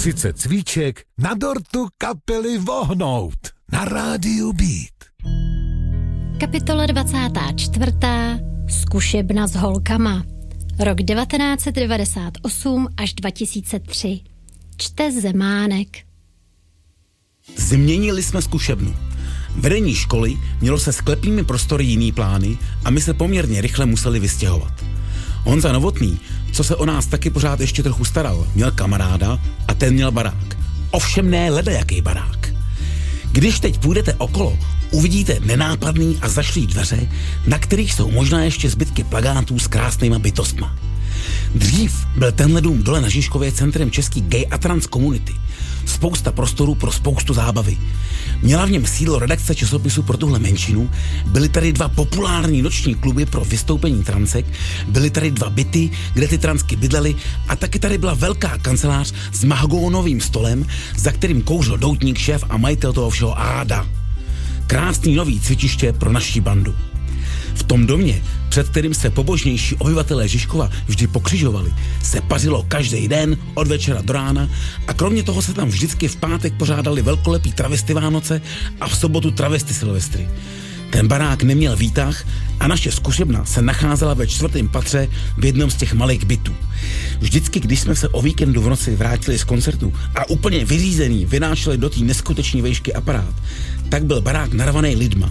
sice cvíček, na dortu kapely vohnout. Na rádiu Beat. Kapitola 24. Zkušebna s holkama. Rok 1998 až 2003. Čte Zemánek. Změnili jsme zkušebnu. Vedení školy mělo se sklepnými prostory jiný plány a my se poměrně rychle museli vystěhovat. Honza Novotný, co se o nás taky pořád ještě trochu staral, měl kamaráda a ten měl barák. Ovšem ne ledajaký barák. Když teď půjdete okolo, uvidíte nenápadný a zašlý dveře, na kterých jsou možná ještě zbytky plakátů s krásnýma bytostma. Dřív byl tenhle dům dole na Žižkově centrem český gay a trans komunity. Spousta prostorů pro spoustu zábavy. Měla v něm sídlo redakce časopisu pro tuhle menšinu, byly tady 2 populární noční kluby pro vystoupení transek, byly tady 2 byty, kde ty transky bydlely a taky tady byla velká kancelář s mahagónovým stolem, za kterým kouřil doutník, šéf a majitel toho všeho Áda. Krásný nový cvičiště pro naši bandu. V tom domě, před kterým se pobožnější obyvatelé Žižkova vždy pokřižovali, se pařilo každý den od večera do rána a kromě toho se tam vždycky v pátek pořádali velkolepý travesty Vánoce a v sobotu travesty Silvestry. Ten barák neměl výtah a naše zkušebna se nacházela ve 4. patře v jednom z těch malých bytů. Vždycky, když jsme se o víkendu v noci vrátili z koncertu a úplně vyřízený vynášeli do té neskutečné vejšky aparát, tak byl barák narvaný lidma.